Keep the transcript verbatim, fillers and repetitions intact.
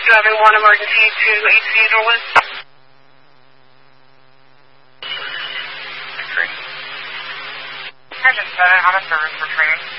two having one emergency to H C Norwood. Sergeant seven, out of service for training.